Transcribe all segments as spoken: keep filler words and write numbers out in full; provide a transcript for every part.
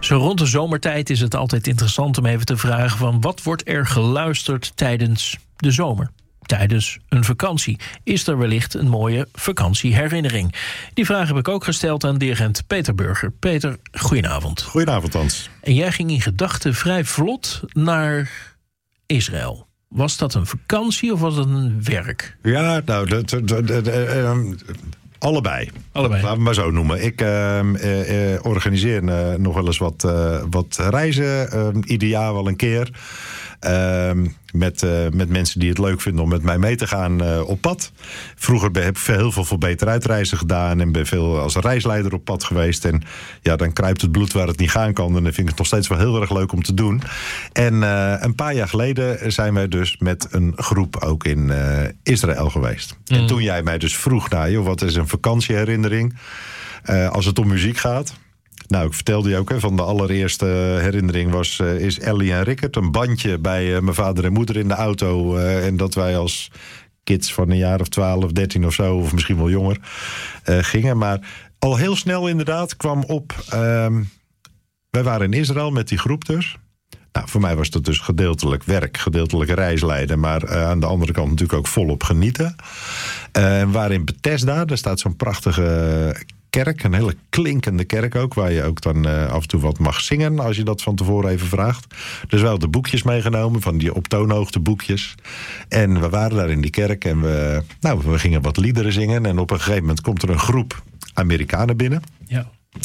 Zo rond de zomertijd is het altijd interessant om even te vragen van wat wordt er geluisterd tijdens de zomer? Tijdens een vakantie. Is er wellicht een mooie vakantieherinnering? Die vraag heb ik ook gesteld aan dirigent Peter Burger. Peter, goedenavond. Goedenavond, Hans. En jij ging in gedachten vrij vlot naar Israël. Was dat een vakantie of was dat een werk? Ja, nou, de, de, de, de, de, um, allebei. Allebei. Laten we maar zo noemen. Ik uh, uh, uh, organiseer uh, nog wel eens wat, uh, wat reizen. Uh, ieder jaar wel een keer. Uh, met, uh, met mensen die het leuk vinden om met mij mee te gaan uh, op pad. Vroeger heb ik heel veel voor Beter Uitreizen gedaan en ben veel als reisleider op pad geweest. En ja, dan kruipt het bloed waar het niet gaan kan. En dan vind ik het nog steeds wel heel erg leuk om te doen. En uh, een paar jaar geleden zijn wij dus met een groep ook in uh, Israël geweest. Mm. En toen jij mij dus vroeg, nou joh, wat is een vakantieherinnering uh, als het om muziek gaat? Nou, ik vertelde je ook, hè, van de allereerste herinnering was, uh, is Ellie en Rickert. Een bandje bij uh, mijn vader en moeder in de auto. Uh, en dat wij als kids van een jaar of twaalf, dertien of zo, of misschien wel jonger, uh, gingen. Maar al heel snel inderdaad kwam op. Uh, wij waren in Israël met die groep dus. Nou, voor mij was dat dus gedeeltelijk werk, gedeeltelijk reisleiden. Maar uh, aan de andere kant natuurlijk ook volop genieten. Uh, we waren in Bethesda, daar staat zo'n prachtige kerk, een hele klinkende kerk ook, waar je ook dan uh, af en toe wat mag zingen, als je dat van tevoren even vraagt. Dus wel de boekjes meegenomen, van die op toonhoogte boekjes. En we waren daar in die kerk en we, nou, we gingen wat liederen zingen. En op een gegeven moment komt er een groep Amerikanen binnen. Ja.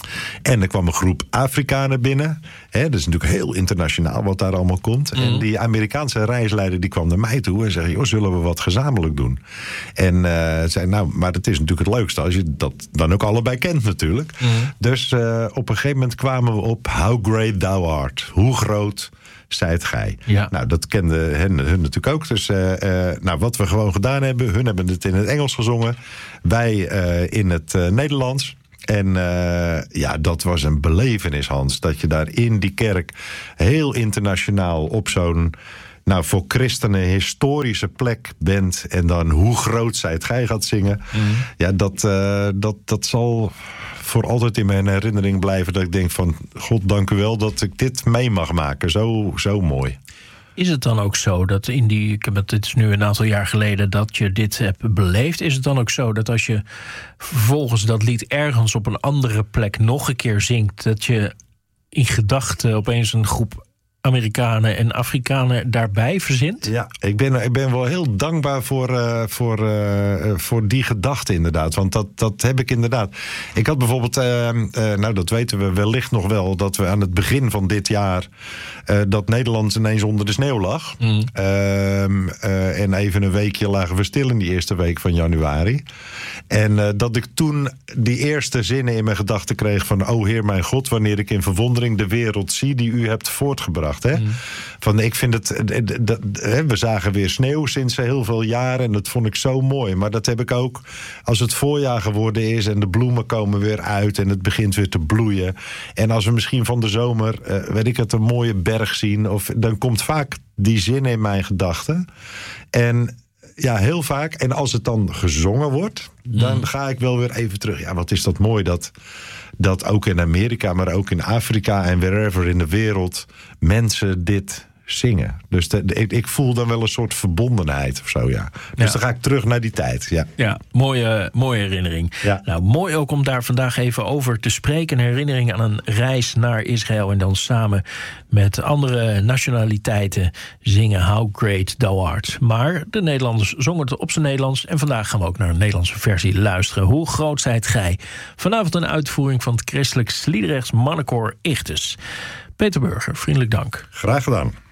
En er kwam een groep Afrikanen binnen. He, dat is natuurlijk heel internationaal wat daar allemaal komt. Mm. En die Amerikaanse reisleider die kwam naar mij toe en zei, joh, zullen we wat gezamenlijk doen? En uh, zei, nou, maar het is natuurlijk het leukste als je dat dan ook allebei kent natuurlijk. Mm. Dus uh, op een gegeven moment kwamen we op How Great Thou Art. Hoe groot zijt gij? Ja. Nou, dat kenden hen, hun natuurlijk ook. Dus uh, uh, nou, wat we gewoon gedaan hebben, hun hebben het in het Engels gezongen. Wij uh, in het uh, Nederlands. En uh, ja, dat was een belevenis, Hans. Dat je daar in die kerk heel internationaal op zo'n, nou, voor christenen historische plek bent. En dan hoe groot zijt gij gaat zingen. Mm. Ja, dat, uh, dat, dat zal voor altijd in mijn herinnering blijven. Dat ik denk van, God, dank u wel dat ik dit mee mag maken. Zo, zo mooi. Is het dan ook zo dat in die, ik heb het, dit is nu een aantal jaar geleden dat je dit hebt beleefd. Is het dan ook zo dat als je vervolgens dat lied ergens op een andere plek nog een keer zingt, dat je in gedachten opeens een groep Amerikanen en Afrikanen daarbij verzint? Ja, ik ben, ik ben wel heel dankbaar voor, uh, voor, uh, voor die gedachte inderdaad. Want dat, dat heb ik inderdaad. Ik had bijvoorbeeld, uh, uh, nou dat weten we wellicht nog wel, dat we aan het begin van dit jaar Uh, dat Nederland ineens onder de sneeuw lag. Mm. Uh, uh, en even een weekje lagen we stil in die eerste week van januari. En uh, dat ik toen die eerste zinnen in mijn gedachten kreeg van, o Heer mijn God, wanneer ik in verwondering de wereld zie die u hebt voortgebracht. Hè? Mm. Van, ik vind het, dat, we zagen weer sneeuw sinds heel veel jaren en dat vond ik zo mooi. Maar dat heb ik ook als het voorjaar geworden is en de bloemen komen weer uit en het begint weer te bloeien. En als we misschien van de zomer, uh, weet ik het, een mooie berg zien, of dan komt vaak die zin in mijn gedachten. En ja, heel vaak. En als het dan gezongen wordt, dan mm. ga ik wel weer even terug. Ja, wat is dat mooi dat, dat ook in Amerika, maar ook in Afrika en wherever in de wereld mensen dit zingen. Dus de, de, ik, ik voel dan wel een soort verbondenheid of zo, ja. Dus ja. Dan ga ik terug naar die tijd, ja. Ja, mooie, mooie herinnering. Ja. Nou, mooi ook om daar vandaag even over te spreken. Een herinnering aan een reis naar Israël en dan samen met andere nationaliteiten zingen How Great Thou Art. Maar de Nederlanders zongen het op zijn Nederlands en vandaag gaan we ook naar een Nederlandse versie luisteren. Hoe groot zijt gij? Vanavond een uitvoering van het christelijk Sliedrechts mannenkoor Ichthus. Peter Burger, vriendelijk dank. Graag gedaan.